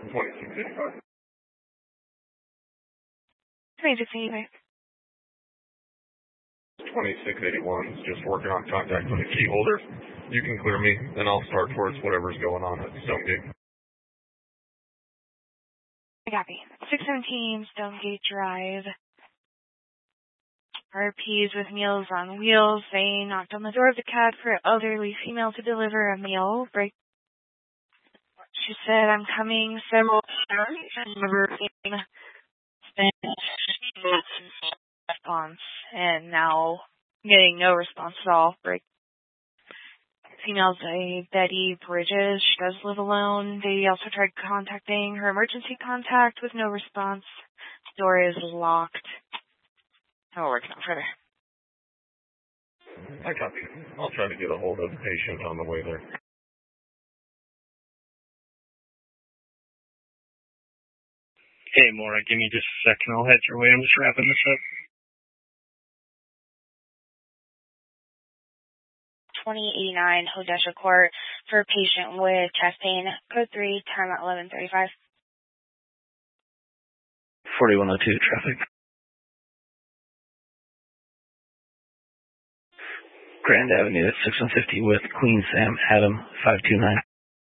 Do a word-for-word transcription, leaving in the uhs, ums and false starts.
twenty-six eighty-five. twenty-six eighty-one is just working on contact with the key holder. You can clear me, and I'll start towards whatever's going on at Stonegate. I copy. six seventeen Stonegate Drive. R Ps with Meals on Wheels. They knocked on the door of the cab for an elderly female to deliver a meal. Break. She said, I'm coming several times. Never response. And now getting no response at all. Break. Female's a Betty Bridges. She does live alone. They also tried contacting her emergency contact with no response. The door is locked. I'll work on further. I copy. I'll try to get a hold of the patient on the way there. Hey, Maura, give me just a second. I'll head your way. I'm just wrapping this up. twenty eighty-nine Hodesha Court for a patient with chest pain. Code three, time at eleven thirty-five. forty-one oh two, traffic. Grand Avenue at six one fifty with Queen Sam Adam five two nine.